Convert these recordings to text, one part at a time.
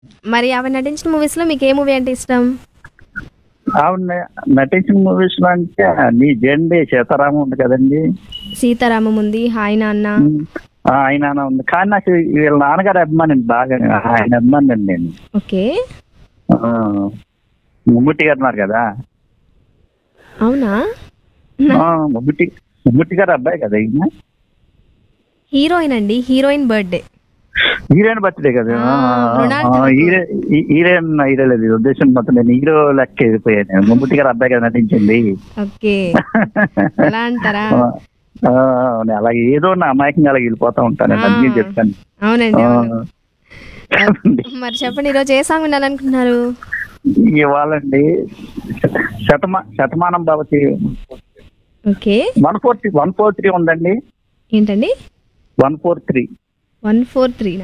మరి ఆమె నటించిన మూవీస్‌లో మీకు ఏ మూవీ అంటే ఇష్టం? ఆవిడ నటించిన మూవీస్ లో అంటే నీ జెండే సీతారామం ఉంది కదండి. 'సీతారామం' ఉంది, 'హాయ్ నాన్న'. ఆయన ఉంది కానీ నాకు వీళ్ళ నాన్నగారి అభిమాని బాగా, ఆయన అభిమాని అండి నేను. ఓకే. ఆ, మమ్ముట్టి గారు ఉన్నారు కదా. అవునా? మమ్ముట్టి గారు అబ్బాయి కదా ఈయన. హీరోయిన్ అండి. Heroine birthday. హీరోయిన్ బర్త్డే కదా. మృణాల్ ఠాకూర్. హీరో లేదు ఉద్దేశం, మొత్తం నేను హీరో లెక్క వెళ్ళిపోయాను. మమ్ముట్టి గారు అబ్బాయి కదా నటించింది. ఓకే. అలా అంటారా? అవును, అలాగే ఏదో నా అమాయకంగా అలా వెళ్ళిపోతా ఉంటాను, అన్నీ చెప్తాను. అవునండి, అవును. మరి చెప్పండి, ఈరోజు ఏ సాంగ్ వినాలనుకుంటున్నారు? ఇవాళండి శతమానం భవతి ఓకే. 143 ఉందండి. ఏంటండి? 143. 143.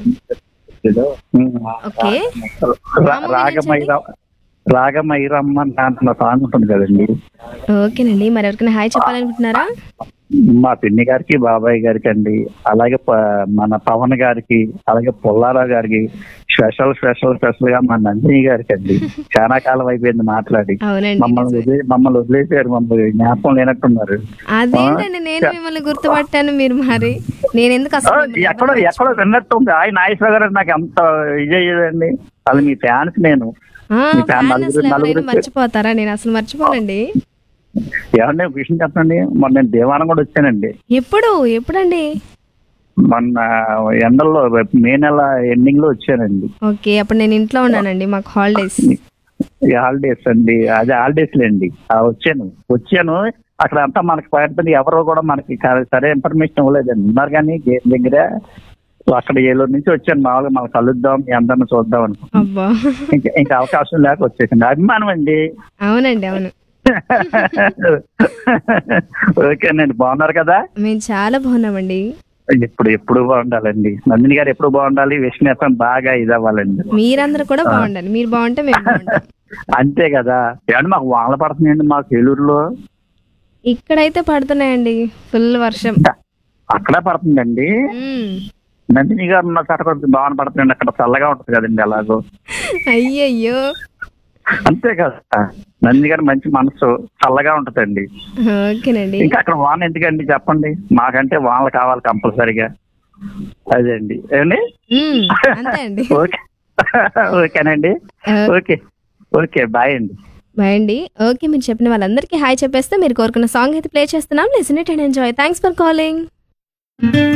ఓకే. రాగమైరమ్మ అన్న సాంగ్ ఉంటుంది కదండి. ఓకేనండి. మరి ఎవరికైనా హాయ్ చెప్పాలనుకుంటున్నారా? మా పిన్ని గారికి, బాబాయ్ గారికి అండి, అలాగే మన పవన్ గారికి, అలాగే పుల్లారావు గారికి, స్పెషల్ గా మా నందిని గారికి అండి. చాలా కాలం అయిపోయింది మాట్లాడి. మమ్మల్ని వదిలేసారు, మమ్మల్ని జ్ఞాపకం లేనట్టున్నారు. అదేంటండి, నేను మిమ్మల్ని గుర్తుపట్టాను, మీరు మరి నేను ఎందుకు అసలు ఎక్కడో విన్నట్టుంది. ఆయన నాగేశ్వర గారు నాకు ఎంత ఇదేదండి, అది మీ ఫ్యాన్స్. నేను మర్చిపోతారా? నేను అసలు మర్చిపోనండి. ఏమండి విషయం చెప్పండి, మొన్న నేను దేవాలయం కూడా వచ్చానండి. ఎప్పుడండి? మొన్న ఎండల్లో మే నెల ఎండింగ్ లో వచ్చానండి. ఓకే, అప్పుడు నేను ఇంట్లో ఉన్నానండి, మాకు హాలిడేస్ అండి. అదే హాలిడేస్ లేండి. వచ్చాను అక్కడ అంతా మనకి పడుతుంది. ఎవరో కూడా మనకి సరే ఇన్ఫర్మేషన్ ఇవ్వలేదండి. ఉన్నారు కానీ గేట్ దగ్గర. అక్కడ ఏలూరు నుంచి వచ్చాను, మామూలుగా మనం కలుద్దాం, మీ అందరిని చూద్దాం అనుకో. ఇంకా అవకాశం లేక వచ్చేసింది. అభిమానం అండి. అవునండి, అవును. ఓకేనండి, బాగున్నారు కదా? మేము చాలా బాగున్నామండి. ఎప్పుడు బాగుండాలండి. నందిని గారు ఎప్పుడు బాగుండాలి, విష్ణు బాగా ఇదవ్వాలండి. మీరందరూ కూడా బాగుండాలి. మీరు బాగుంటే మేము బాగుంటాం. అంతే కదా. ఏమంటే మాకు వానలు పడుతున్నాయండి మాకు ఏలూరులో. ఇక్కడైతే పడుతున్నాయండి, ఫుల్ వర్షం. అక్కడ పడుతుందండి. నందిని గారు ఉన్న చోట కొంచెం బాగా పడుతుందండి. అక్కడ చల్లగా ఉంటుంది కదండి ఎలాగో. అయ్యయ్యో, అంతే కదా. నందిని గారు మంచి మనసు, చల్లగా ఉంటదండి. ఓకేనండి. ఇంకా అక్కడ వాన ఎందుకండి చెప్పండి, మాకంటే వానలు కావాలి కంపల్సరిగా. అదే అండి. ఏమండి? ఓకే, ఓకేనండి. ఓకే బాయ్ అండి. బాయ్ అండి. ఓకే, మీరు చెప్పిన వాళ్ళందరికీ హాయ్ చెప్పేస్తే మీరు కోరుకున్న సాంగ్ అయితే ప్లే చేస్తున్నాం. Listen it and enjoy. Thanks for calling.